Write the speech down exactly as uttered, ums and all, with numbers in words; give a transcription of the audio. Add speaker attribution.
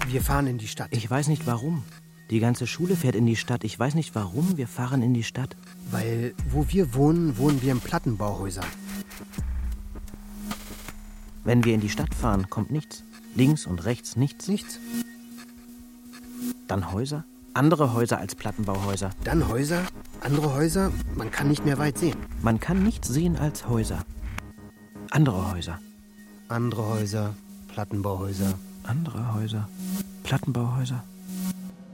Speaker 1: Wir fahren in die Stadt.
Speaker 2: Ich weiß nicht warum. Die ganze Schule fährt in die Stadt. Ich weiß nicht warum. Wir fahren in die Stadt.
Speaker 1: Weil, wo wir wohnen, wohnen wir in Plattenbauhäusern.
Speaker 2: Wenn wir in die Stadt fahren, kommt nichts. Links und rechts nichts.
Speaker 1: Nichts.
Speaker 2: Dann Häuser? Andere Häuser als Plattenbauhäuser.
Speaker 1: Dann Häuser, andere Häuser, man kann nicht mehr weit sehen.
Speaker 2: Man kann nichts sehen als Häuser. Andere Häuser.
Speaker 1: Andere Häuser, Plattenbauhäuser.
Speaker 2: Andere Häuser, Plattenbauhäuser.